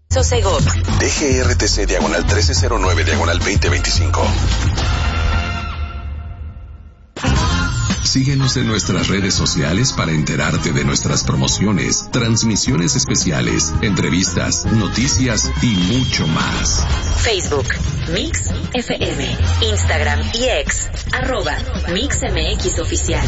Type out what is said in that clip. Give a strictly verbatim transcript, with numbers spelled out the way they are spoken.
Sosegov. D G R T C diagonal trece cero nueve diagonal veinte veinticinco. Síguenos en nuestras redes sociales para enterarte de nuestras promociones, transmisiones especiales, entrevistas, noticias y mucho más. Facebook, Mix F M, Instagram y X, arroba Mix M X Oficial.